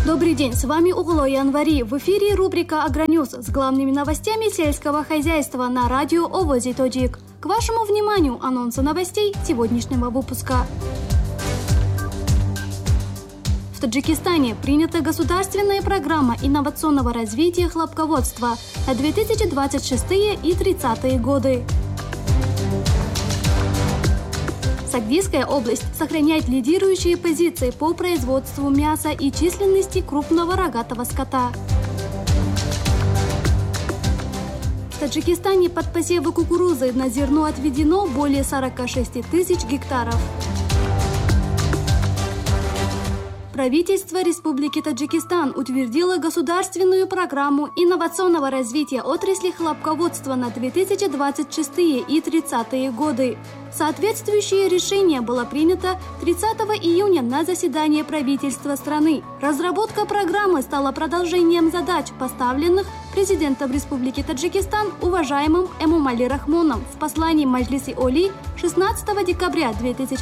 Добрый день, с вами Угло Январи. В эфире рубрика «Агроньюз» с главными новостями сельского хозяйства на радио Овози Тоджик. К вашему вниманию анонсы новостей сегодняшнего выпуска. В Таджикистане принята государственная программа инновационного развития хлопководства на 2026 и 30 годы. Сагдийская область сохраняет лидирующие позиции по производству мяса и численности крупного рогатого скота. В Таджикистане под посевы кукурузы на зерно отведено более 46 тысяч гектаров. Правительство Республики Таджикистан утвердило государственную программу инновационного развития отрасли хлопководства на 2026 и 30 годы. Соответствующее решение было принято 30 июня на заседании правительства страны. Разработка программы стала продолжением задач, поставленных президентом Республики Таджикистан уважаемым Эмомали Рахмоном в послании Маджлиси Оли 16 декабря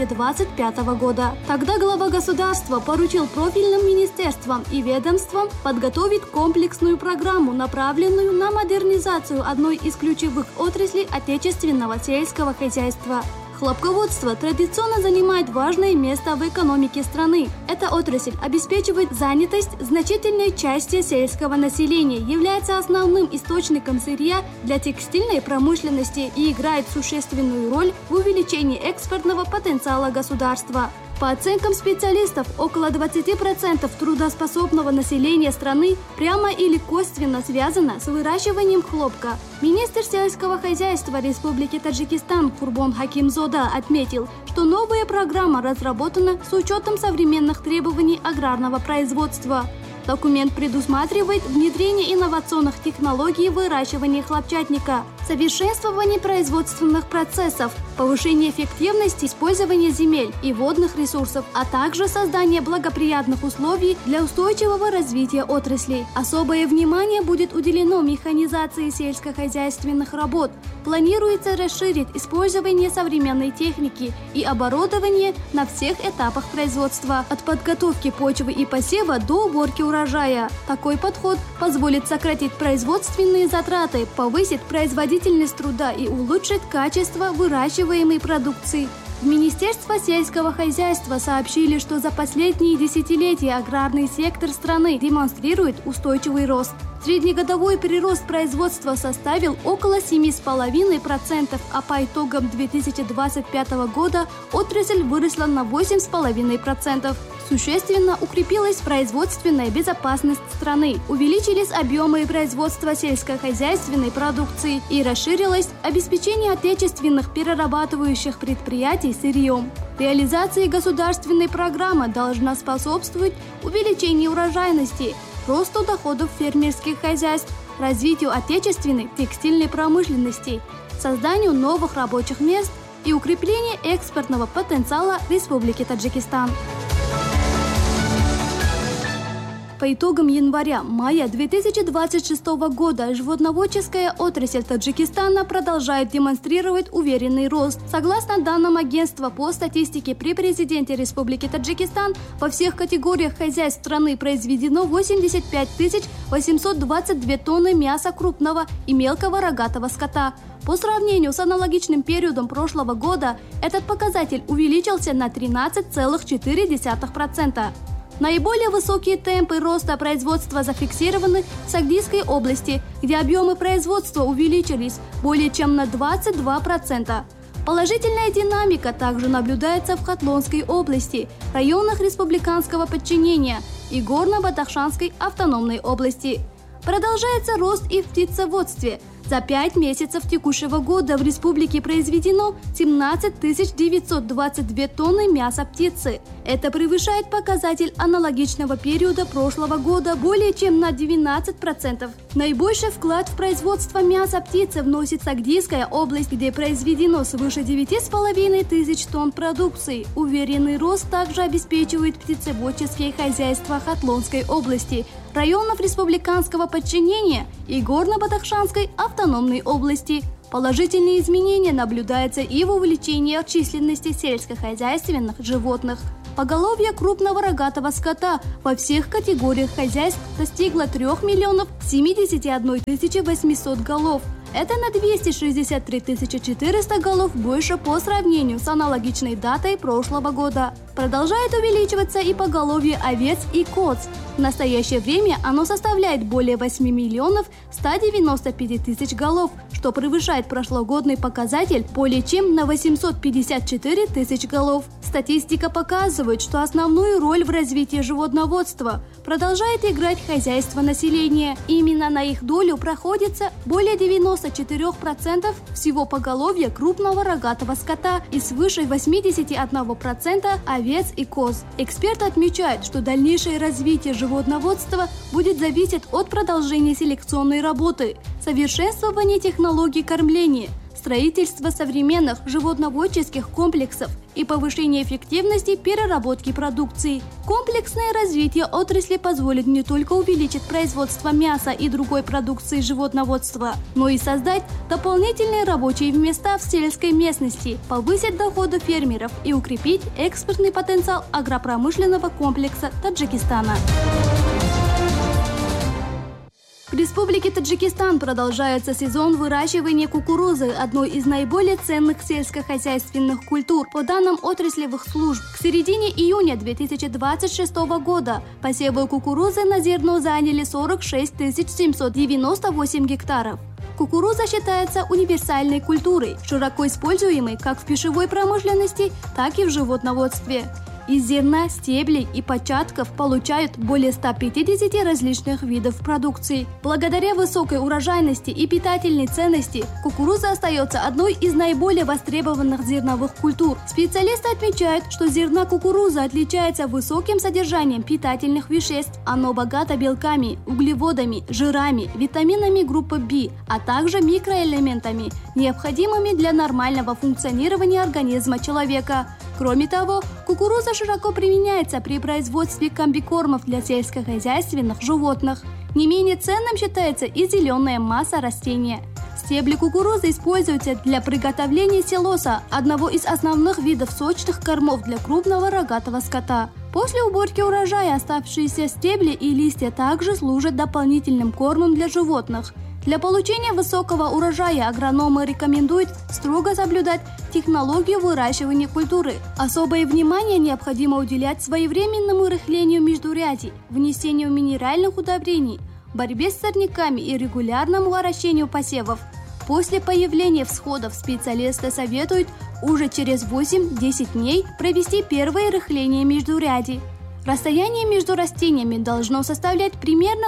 2025 года. Тогда глава государства поручил профильным министерствам и ведомствам подготовить комплексную программу, направленную на модернизацию одной из ключевых отраслей отечественного сельского хозяйства. Хлопководство традиционно занимает важное место в экономике страны. Эта отрасль обеспечивает занятость значительной части сельского населения, является основным источником сырья для текстильной промышленности и играет существенную роль в увеличении экспортного потенциала государства. По оценкам специалистов, около 20% трудоспособного населения страны прямо или косвенно связано с выращиванием хлопка. Министр сельского хозяйства Республики Таджикистан Курбон Хакимзода отметил, что новая программа разработана с учетом современных требований аграрного производства. Документ предусматривает внедрение инновационных технологий выращивания хлопчатника, совершенствование производственных процессов, повышение эффективности использования земель и водных ресурсов, а также создание благоприятных условий для устойчивого развития отрасли. Особое внимание будет уделено механизации сельскохозяйственных работ. Планируется расширить использование современной техники и оборудования на всех этапах производства, от подготовки почвы и посева до уборки урожая. Такой подход позволит сократить производственные затраты, повысит производительность труда и улучшит качество выращиваемой продукции. В Министерстве сельского хозяйства сообщили, что за последние десятилетия аграрный сектор страны демонстрирует устойчивый рост. Среднегодовой прирост производства составил около 7,5%, а по итогам 2025 года отрасль выросла на 8,5%. Существенно укрепилась производственная безопасность страны, увеличились объемы производства сельскохозяйственной продукции и расширилось обеспечение отечественных перерабатывающих предприятий сырьем. Реализация государственной программы должна способствовать увеличению урожайности, росту доходов фермерских хозяйств, развитию отечественной текстильной промышленности, созданию новых рабочих мест и укреплению экспортного потенциала Республики Таджикистан. По итогам января-мая 2026 года животноводческая отрасль Таджикистана продолжает демонстрировать уверенный рост. Согласно данным агентства по статистике при президенте Республики Таджикистан, во всех категориях хозяйств страны произведено 85 822 тонны мяса крупного и мелкого рогатого скота. По сравнению с аналогичным периодом прошлого года этот показатель увеличился на 13,4%. Наиболее высокие темпы роста производства зафиксированы в Сагдийской области, где объемы производства увеличились более чем на 22%. Положительная динамика также наблюдается в Хатлонской области, районах республиканского подчинения и Горно-Бадахшанской автономной области. Продолжается рост и в птицеводстве. За 5 месяцев текущего года в республике произведено 17 922 тонны мяса птицы. Это превышает показатель аналогичного периода прошлого года более чем на 12%. Наибольший вклад в производство мяса птицы вносит Сагдийская область, где произведено свыше 9,5 тысяч тонн продукции. Уверенный рост также обеспечивает птицеводческие хозяйства Хатлонской области, районов республиканского подчинения и Горно-Бадахшанской автономной области. Положительные изменения наблюдаются и в увеличении численности сельскохозяйственных животных. Поголовье крупного рогатого скота во всех категориях хозяйств достигло 3 миллионов 71 800 голов. Это на 263 400 голов больше по сравнению с аналогичной датой прошлого года. Продолжает увеличиваться и поголовье овец и коз. В настоящее время оно составляет более 8 миллионов 195 тысяч голов, что превышает прошлогодний показатель более чем на 854 тысяч голов. Статистика показывает, что основную роль в развитии животноводства продолжает играть хозяйство населения. Именно на их долю проходится более 94% всего поголовья крупного рогатого скота и свыше 81% овец и коз. Эксперты отмечают, что дальнейшее развитие животноводства будет зависеть от продолжения селекционной работы, совершенствования технологий кормления, строительства современных животноводческих комплексов и повышения эффективности переработки продукции. Комплексное развитие отрасли позволит не только увеличить производство мяса и другой продукции животноводства, но и создать дополнительные рабочие места в сельской местности, повысить доходы фермеров и укрепить экспортный потенциал агропромышленного комплекса Таджикистана. В Республике Таджикистан продолжается сезон выращивания кукурузы, одной из наиболее ценных сельскохозяйственных культур по данным отраслевых служб. К середине июня 2026 года посевы кукурузы на зерно заняли 46 798 гектаров. Кукуруза считается универсальной культурой, широко используемой как в пищевой промышленности, так и в животноводстве. Из зерна, стеблей и початков получают более 150 различных видов продукции. Благодаря высокой урожайности и питательной ценности кукуруза остается одной из наиболее востребованных зерновых культур. Специалисты отмечают, что зерна кукурузы отличается высоким содержанием питательных веществ. Оно богато белками, углеводами, жирами, витаминами группы В, а также микроэлементами, необходимыми для нормального функционирования организма человека. Кроме того, кукуруза широко применяется при производстве комбикормов для сельскохозяйственных животных. Не менее ценным считается и зеленая масса растения. Стебли кукурузы используются для приготовления силоса, одного из основных видов сочных кормов для крупного рогатого скота. После уборки урожая оставшиеся стебли и листья также служат дополнительным кормом для животных. Для получения высокого урожая агрономы рекомендуют строго соблюдать технологию выращивания культуры. Особое внимание необходимо уделять своевременному рыхлению междурядий, внесению минеральных удобрений, борьбе с сорняками и регулярному орощению посевов. После появления всходов специалисты советуют уже через 8-10 дней провести первое рыхление междурядий. Расстояние между растениями должно составлять примерно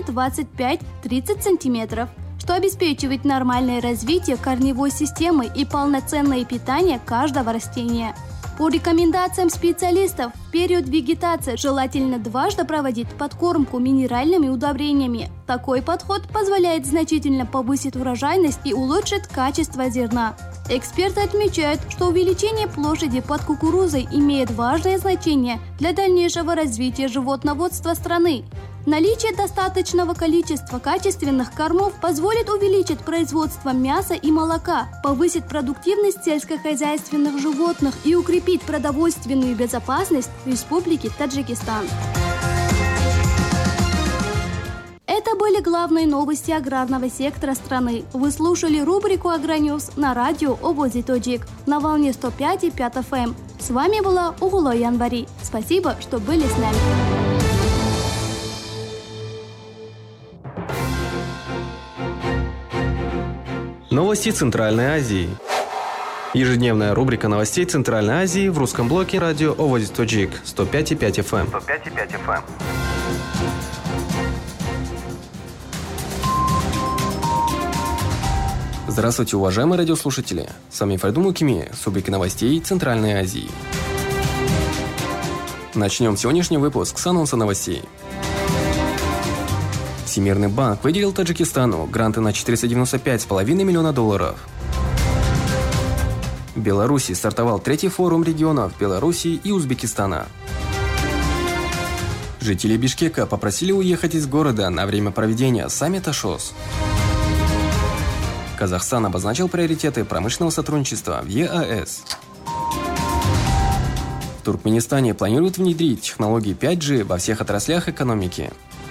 25-30 см, что обеспечивает нормальное развитие корневой системы и полноценное питание каждого растения. По рекомендациям специалистов, в период вегетации желательно дважды проводить подкормку минеральными удобрениями. Такой подход позволяет значительно повысить урожайность и улучшить качество зерна. Эксперты отмечают, что увеличение площади под кукурузой имеет важное значение для дальнейшего развития животноводства страны. Наличие достаточного количества качественных кормов позволит увеличить производство мяса и молока, повысить продуктивность сельскохозяйственных животных и укрепить продовольственную безопасность Республики Таджикистан. Это были главные новости аграрного сектора страны. Вы слушали рубрику «Агроньюз» на радио Овози Тоджик на волне 105,5 FM. С вами была Угуло Январи. Спасибо, что были с нами. Новости Центральной Азии. Ежедневная рубрика новостей Центральной Азии в русском блоке радио Овози Тоджик 105,5 FM. Здравствуйте, уважаемые радиослушатели! С вами Файдун Мукими с рубрики новостей Центральной Азии. Начнем сегодняшний выпуск с анонса новостей. Всемирный банк выделил Таджикистану гранты на $495,5 миллиона. В Беларуси стартовал третий форум регионов Беларуси и Узбекистана. Жители Бишкека попросили уехать из города на время проведения саммита ШОС. Казахстан обозначил приоритеты промышленного сотрудничества в ЕАЭС. В Туркменистане планируют внедрить технологии 5G во всех отраслях экономики.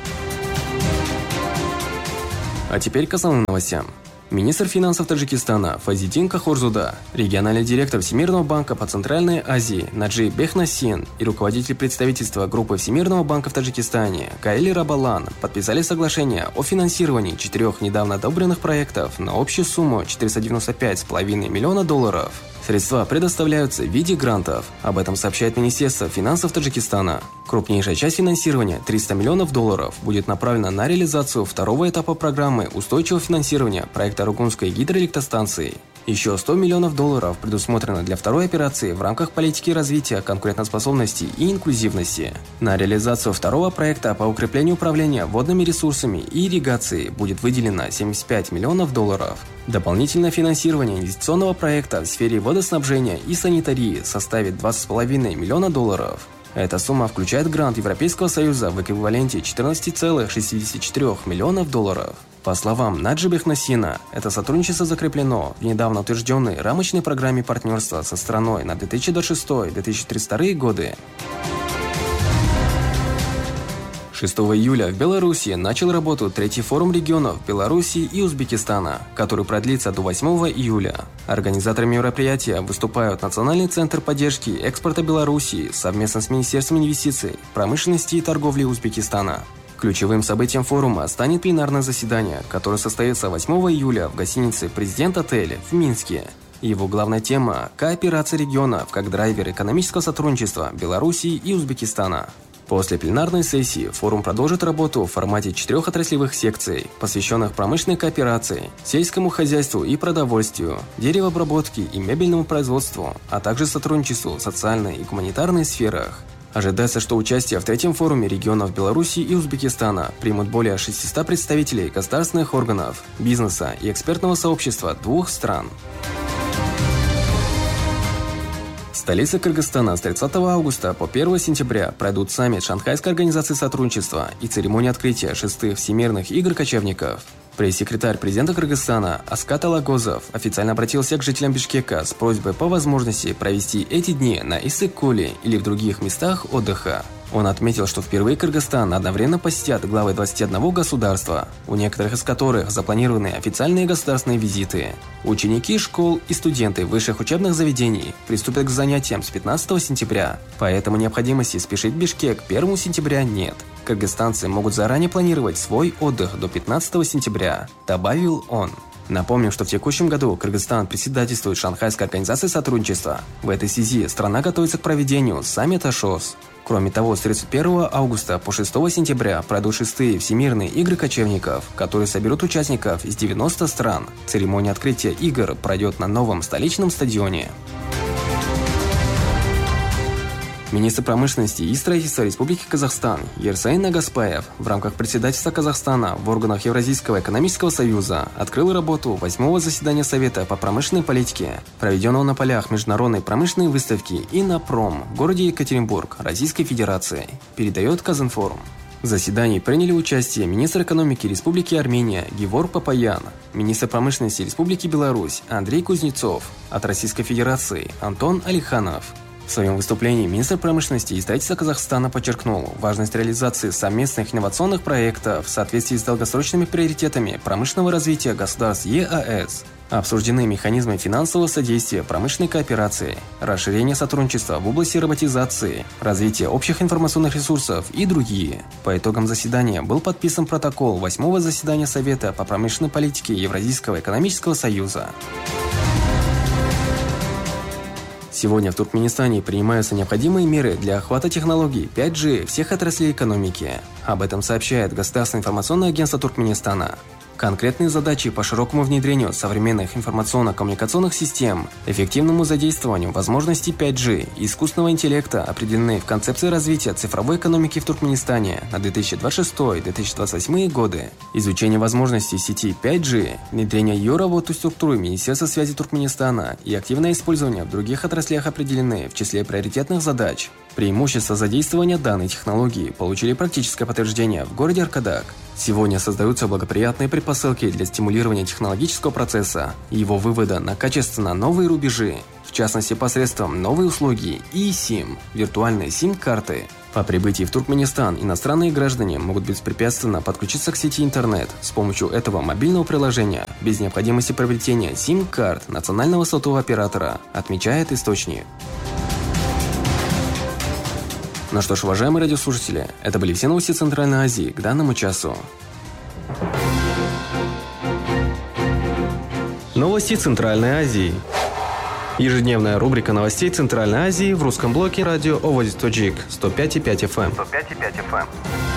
А теперь к основным новостям. Министр финансов Таджикистана Фазидин Кахорзуда, региональный директор Всемирного банка по Центральной Азии Наджи Бехнасин и руководитель представительства группы Всемирного банка в Таджикистане Каили Рабалан подписали соглашение о финансировании 4 недавно одобренных проектов на общую сумму $495,5 миллиона. Средства предоставляются в виде грантов. Об этом сообщает Министерство финансов Таджикистана. Крупнейшая часть финансирования, $300 миллионов, будет направлена на реализацию второго этапа программы устойчивого финансирования проекта Аргунской гидроэлектростанции. Еще $100 миллионов предусмотрено для второй операции в рамках политики развития конкурентоспособности и инклюзивности. На реализацию второго проекта по укреплению управления водными ресурсами и ирригацией будет выделено $75 миллионов. Дополнительное финансирование инвестиционного проекта в сфере водоснабжения и санитарии составит $20,5 миллиона. Эта сумма включает грант Европейского Союза в эквиваленте $14,64 миллионов. По словам Наджи Бехнасина, это сотрудничество закреплено в недавно утвержденной рамочной программе партнерства со страной на 2026-2032 годы. 6 июля в Беларуси начал работу третий форум регионов Беларуси и Узбекистана, который продлится до 8 июля. Организаторами мероприятия выступают Национальный центр поддержки экспорта Беларуси совместно с Министерством инвестиций, промышленности и торговли Узбекистана. Ключевым событием форума станет пленарное заседание, которое состоится 8 июля в гостинице «Президент Отель» в Минске. Его главная тема – кооперация регионов как драйвер экономического сотрудничества Беларуси и Узбекистана. После пленарной сессии форум продолжит работу в формате 4 отраслевых секций, посвященных промышленной кооперации, сельскому хозяйству и продовольствию, деревообработке и мебельному производству, а также сотрудничеству в социальной и гуманитарной сферах. Ожидается, что участие в третьем форуме регионов Беларуси и Узбекистана примут более 600 представителей государственных органов, бизнеса и экспертного сообщества двух стран. В столице Кыргызстана с 30 августа по 1 сентября пройдут саммит Шанхайской организации сотрудничества и церемония открытия 6-х Всемирных игр кочевников. Пресс-секретарь президента Кыргызстана Аскат Алагозов официально обратился к жителям Бишкека с просьбой по возможности провести эти дни на Иссык-Куле или в других местах отдыха. Он отметил, что впервые Кыргызстан одновременно посетят главы 21 государства, у некоторых из которых запланированы официальные государственные визиты. Ученики школ и студенты высших учебных заведений приступят к занятиям с 15 сентября, поэтому необходимости спешить в Бишкек 1 сентября нет. Кыргызстанцы могут заранее планировать свой отдых до 15 сентября, добавил он. Напомним, что в текущем году Кыргызстан председательствует Шанхайской организации сотрудничества. В этой связи страна готовится к проведению саммита ШОС. Кроме того, с 31 августа по 6 сентября пройдут 6-е Всемирные игры кочевников, которые соберут участников из 90 стран. Церемония открытия игр пройдет на новом столичном стадионе. Министр промышленности и строительства Республики Казахстан Ерсейн Нагаспаев в рамках председательства Казахстана в органах Евразийского экономического союза открыл работу 8-го заседания Совета по промышленной политике, проведенного на полях Международной промышленной выставки «Иннопром» в городе Екатеринбург, Российской Федерации, передает Казинформ. В заседании приняли участие министр экономики Республики Армения Геворг Папаян, министр промышленности Республики Беларусь Андрей Кузнецов, от Российской Федерации Антон Алиханов. В своем выступлении министр промышленности и строительства Казахстана подчеркнул важность реализации совместных инновационных проектов в соответствии с долгосрочными приоритетами промышленного развития государств ЕАЭС. Обсуждены механизмы финансового содействия промышленной кооперации, расширение сотрудничества в области роботизации, развитие общих информационных ресурсов и другие. По итогам заседания был подписан протокол 8-го заседания Совета по промышленной политике Евразийского экономического союза. Сегодня в Туркменистане принимаются необходимые меры для охвата технологий 5G всех отраслей экономики. Об этом сообщает Государственное информационное агентство Туркменистана. Конкретные задачи по широкому внедрению современных информационно-коммуникационных систем, эффективному задействованию возможностей 5G и искусственного интеллекта определены в концепции развития цифровой экономики в Туркменистане на 2026-2028 годы. Изучение возможностей сети 5G, внедрение ее работы в структуры Министерства связи Туркменистана и активное использование в других отраслях определены в числе приоритетных задач. Преимущества задействования данной технологии получили практическое подтверждение в городе Аркадак. Сегодня создаются благоприятные предпосылки для стимулирования технологического процесса и его вывода на качественно новые рубежи. В в частности посредством новой услуги eSIM – виртуальной SIM-карты. По прибытии в Туркменистан иностранные граждане могут беспрепятственно подключиться к сети интернет с помощью этого мобильного приложения без необходимости приобретения SIM-карт национального сотового оператора, отмечает источник. Ну что ж, уважаемые радиослушатели, это были все новости Центральной Азии к данному часу. Новости Центральной Азии. Ежедневная рубрика новостей Центральной Азии в русском блоке радио Оводи Тоджик 105,5 FM.